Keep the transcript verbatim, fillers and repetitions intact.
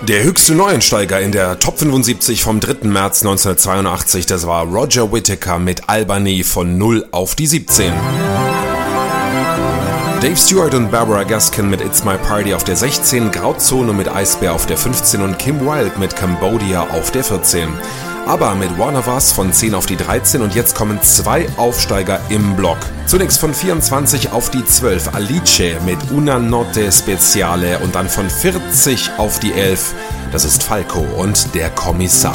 Der höchste Neueinsteiger in der Top fünfundsiebzig vom dritten März neunzehnhundertzweiundachtzig, das war Roger Whittaker mit Albany von null auf die siebzehn. Dave Stewart und Barbara Gaskin mit It's My Party auf der sechzehn, Grauzone mit Eisbär auf der fünfzehn und Kim Wilde mit Cambodia auf der vierzehn. ABBA mit One of Us von zehn auf die dreizehn und jetzt kommen zwei Aufsteiger im Block. Zunächst von vierundzwanzig auf die zwölf Alice mit Una Notte Speciale und dann von vierzig auf die elf, das ist Falco und der Kommissar.